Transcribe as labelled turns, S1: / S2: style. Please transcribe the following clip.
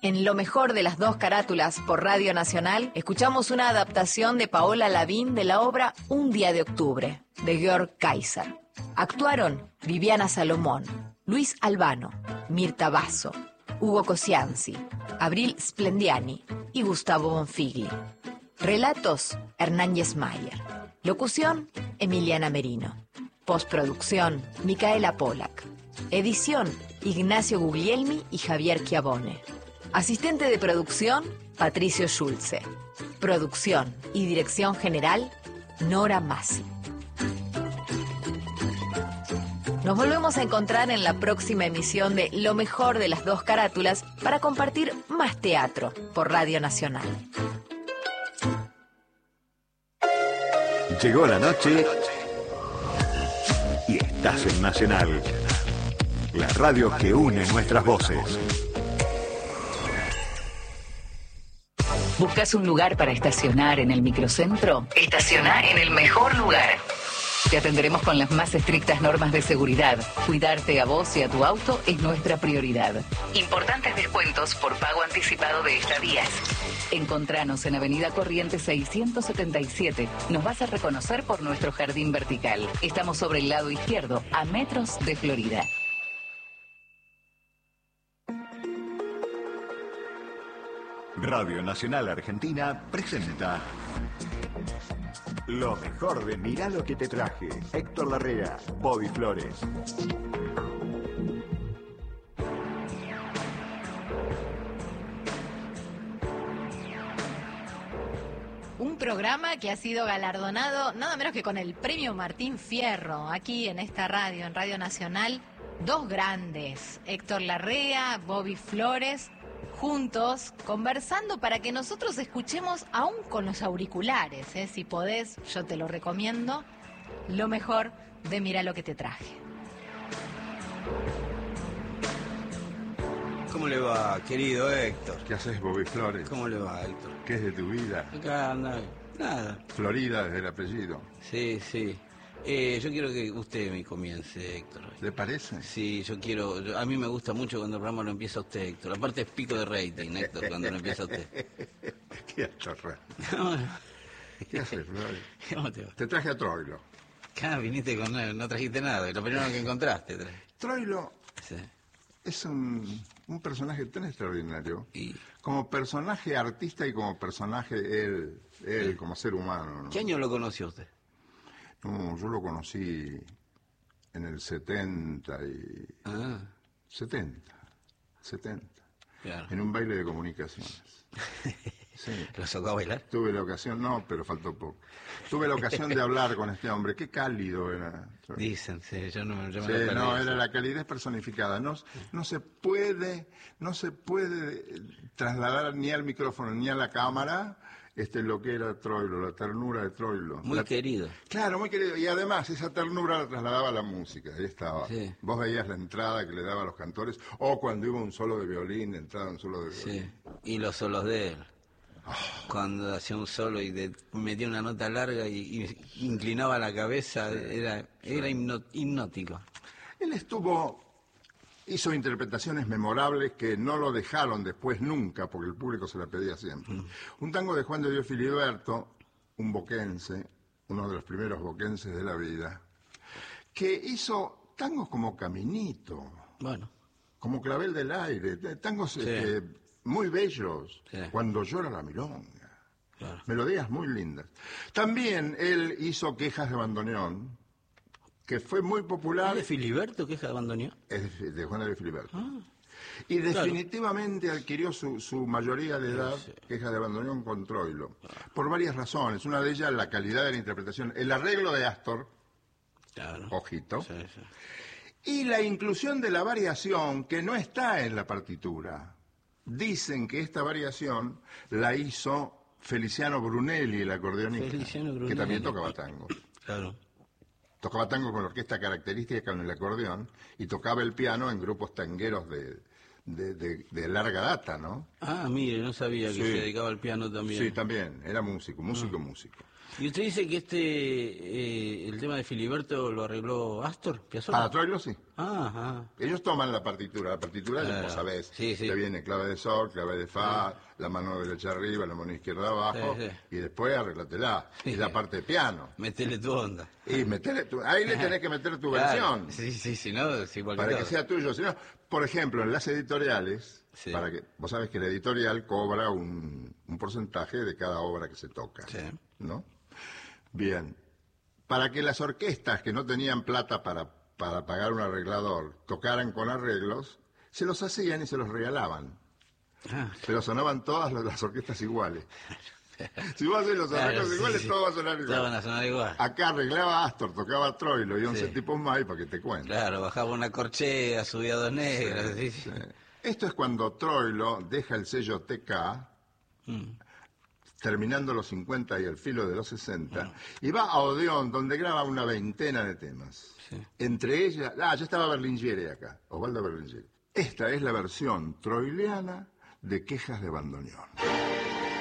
S1: En Lo mejor de las dos carátulas por Radio Nacional, escuchamos una adaptación de Paola Lavín de la obra Un día de octubre, de Georg Kaiser. Actuaron Viviana Salomón, Luis Albano, Mirta Basso, Hugo Cosianzi, Abril Splendiani y Gustavo Bonfigli. Relatos, Hernán Yesmayer. Locución, Emiliana Merino. Postproducción, Micaela Polak. Edición, Ignacio Guglielmi y Javier Chiavone. Asistente de producción, Patricio Schulze. Producción y dirección general, Nora Massi. Nos volvemos a encontrar en la próxima emisión de Lo mejor de las dos carátulas para compartir más teatro por Radio Nacional.
S2: Llegó la noche y estás en Nacional, la radio que une nuestras voces.
S3: ¿Buscas un lugar para estacionar en el microcentro? Estaciona en el mejor lugar. Te atenderemos con las más estrictas normas de seguridad. Cuidarte a vos y a tu auto es nuestra prioridad. Importantes descuentos por pago anticipado de estadías. Encontranos en Avenida Corrientes 677. Nos vas a reconocer por nuestro jardín vertical. Estamos sobre el lado izquierdo, a metros de Florida.
S2: Radio Nacional Argentina presenta lo mejor de Mirá lo que te traje. Héctor Larrea, Bobby Flores.
S1: Un programa que ha sido galardonado nada menos que con el premio Martín Fierro, aquí en esta radio, en Radio Nacional. Dos grandes, Héctor Larrea, Bobby Flores, juntos, conversando para que nosotros escuchemos, aún con los auriculares, si podés, yo te lo recomiendo, lo mejor de Mirá lo que te traje.
S4: ¿Cómo le va, querido Héctor?
S5: ¿Qué haces, Bobby Flores?
S4: ¿Cómo le va, Héctor?
S5: ¿Qué es de tu vida?
S4: Acá anda, nada.
S5: Florida desde el apellido.
S4: Sí, sí. Yo quiero que usted me comience, Héctor.
S5: ¿Le parece?
S4: Sí, a mí me gusta mucho cuando el programa lo empieza usted, Héctor. Aparte es pico de rating, Héctor, cuando lo empieza usted.
S5: Qué achorra.
S4: No,
S5: ¿Qué haces, Flores?
S4: ¿Cómo te va?
S5: Te traje a Troilo.
S4: Acá viniste con no trajiste nada, lo primero que encontraste.
S5: Troilo
S4: Sí.
S5: es un personaje tan extraordinario.
S4: Y...
S5: como personaje artista y como personaje él como ser humano, ¿no?
S4: ¿Qué año lo conoció usted?
S5: No, yo lo conocí en el 70 y...
S4: Ah.
S5: 70.
S4: Claro.
S5: En un baile de comunicaciones. Sí.
S4: ¿Lo sacó a bailar?
S5: Tuve la ocasión, no, pero faltó poco. Tuve la ocasión de hablar con este hombre, qué cálido era.
S4: Dicen, sí, yo me
S5: Sí,
S4: lo perdí.
S5: no, era la calidez personificada. No se puede trasladar ni al micrófono ni a la cámara lo que era Troilo, la ternura de Troilo.
S4: Muy querido.
S5: Claro, muy querido. Y además esa ternura la trasladaba a la música. Ahí estaba.
S4: Sí.
S5: Vos veías la entrada que le daba a los cantores, o cuando iba un solo de violín, entraba un solo de violín.
S4: Sí, y los solos de él. Cuando hacía un solo y metía una nota larga y inclinaba la cabeza, era hipnótico.
S5: Él hizo interpretaciones memorables que no lo dejaron después nunca, porque el público se la pedía siempre. Un tango de Juan de Dios Filiberto, un boquense, uno de los primeros boquenses de la vida, que hizo tangos como Caminito,
S4: Bueno,
S5: como Clavel del Aire, tangos
S4: sí.
S5: Muy bellos,
S4: Sí.
S5: Cuando llora la milonga,
S4: claro.
S5: melodías muy lindas. También él hizo Quejas de bandoneón, que fue muy popular.
S4: ¿De Filiberto que se abandonó?
S5: Es de Juan de Filiberto.
S4: Ah,
S5: Y definitivamente adquirió su mayoría de edad,
S4: Sí.
S5: Quejas de bandoneón con Troilo, por varias razones. Una de ellas, la calidad de la interpretación, el arreglo de Astor,
S4: claro.
S5: ojito,
S4: Sí, sí.
S5: y la inclusión de la variación que no está en la partitura. Dicen que esta variación la hizo Feliciano Brunelli, el acordeonista,
S4: Feliciano Brunelli.
S5: que también tocaba tango.
S4: Claro.
S5: Tocaba tango con la orquesta característica con el acordeón y tocaba el piano en grupos tangueros de larga data, ¿no?
S4: Ah, mire, no sabía que
S5: Sí.
S4: se dedicaba al piano también.
S5: Sí, también, era músico.
S4: Y usted dice que el tema de Filiberto lo arregló Astor Piazzolla.
S5: Para Troilo sí.
S4: Ajá.
S5: Ellos toman la partitura
S4: Claro.
S5: vos sabés,
S4: Sí, sí.
S5: que viene clave de sol, clave de fa, la mano derecha arriba, la mano izquierda abajo,
S4: Sí, sí.
S5: y después arreglatela.
S4: Sí.
S5: Y la parte de piano.
S4: Metele tu onda.
S5: Y ahí le tenés que meter tu
S4: Claro.
S5: versión.
S4: Sí, si no, es igual
S5: Para que
S4: todo.
S5: sea tuyo. Si no, por ejemplo, en las editoriales,
S4: Sí.
S5: vos sabés que la editorial cobra un porcentaje de cada obra que se toca,
S4: Sí.
S5: ¿no? Bien. Para que las orquestas que no tenían plata para pagar un arreglador tocaran con arreglos, se los hacían y se los regalaban.
S4: Ah,
S5: Pero sonaban todas las orquestas iguales. Si vos haces los
S4: claro,
S5: arreglos
S4: sí,
S5: iguales,
S4: sí.
S5: todo va a sonar igual.
S4: Todos van a sonar igual.
S5: Acá arreglaba Astor, tocaba Troilo y 11
S4: Sí.
S5: tipos más, y para que te cuente.
S4: Claro, bajaba una corchea, subía dos negras. Sí, sí.
S5: Esto es cuando Troilo deja el sello TK, terminando los 50 y el filo de los 60, y va a Odeón, donde graba una veintena de temas.
S4: Sí.
S5: Entre ellas, ya estaba Berlingieri acá, Osvaldo Berlingieri. Esta es la versión troiliana de Quejas de Bandoneón.